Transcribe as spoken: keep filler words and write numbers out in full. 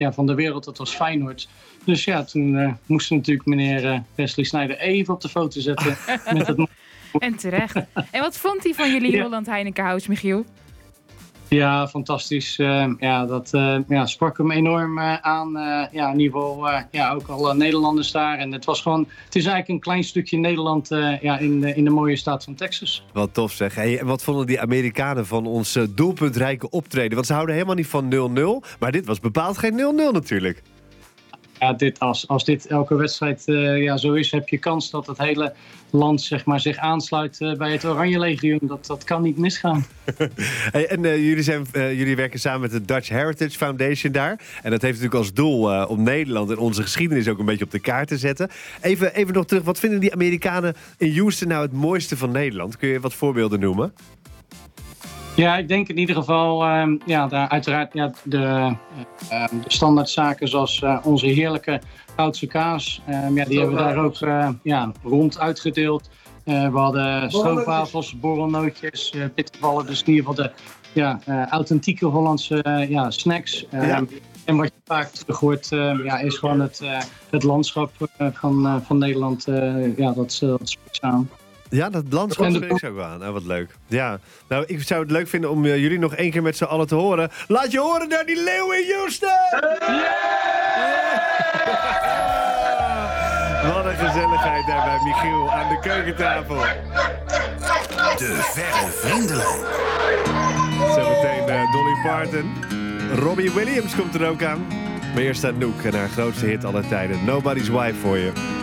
ja, van de wereld, dat was Feyenoord. Dus ja, toen uh, moest natuurlijk meneer uh, Wesley Sneijder even op de foto zetten. met het... En terecht. En wat vond hij van jullie Ja. Holland Heineken House, Michiel? Ja, fantastisch. Uh, ja, dat uh, ja, sprak hem enorm uh, aan. Uh, ja, in ieder geval uh, ja, ook al uh, Nederlanders daar. En het was gewoon, het is eigenlijk een klein stukje Nederland uh, ja, in, de, in de mooie staat van Texas. Wat tof zeg. Hey, en wat vonden die Amerikanen van ons uh, doelpuntrijke optreden? Want ze houden helemaal niet van nul nul. Maar dit was bepaald geen nul nul natuurlijk. Ja, dit, als, als dit elke wedstrijd uh, ja, zo is, heb je kans dat het hele land zeg maar, zich aansluit uh, bij het Oranje Legioen. Dat, dat kan niet misgaan. Hey, en uh, jullie, zijn, uh, jullie werken samen met de Dutch Heritage Foundation daar. En dat heeft natuurlijk als doel uh, om Nederland en onze geschiedenis ook een beetje op de kaart te zetten. Even, even nog terug, wat vinden die Amerikanen in Houston nou het mooiste van Nederland? Kun je wat voorbeelden noemen? Ja, ik denk in ieder geval, uh, ja, daar uiteraard ja, de, uh, de standaardzaken zoals uh, onze heerlijke Goudse kaas. Uh, ja, die hebben we daar ook uh, ja, rond uitgedeeld. Uh, we hadden stroopwafels, borrelnootjes, uh, bitterballen. Dus in ieder geval de ja, uh, authentieke Hollandse uh, ja, snacks. Uh, ja. En wat je vaak terug hoort, uh, ja, is gewoon het, uh, het landschap uh, van, uh, van Nederland. Uh, ja, dat, dat spreekt aan. Ja, dat landschap spreekt ook aan. Nou, wat leuk. Ja, nou, ik zou het leuk vinden om uh, jullie nog één keer met z'n allen te horen. Laat je horen naar die leeuw in Houston! Yeah! Yeah! Wat een gezelligheid daar bij Michiel aan de keukentafel. De verre vriendenlijn. Zometeen uh, Dolly Parton. Robbie Williams komt er ook aan. Maar eerst staat Noek en haar grootste hit aller tijden. Nobody's Wife voor je.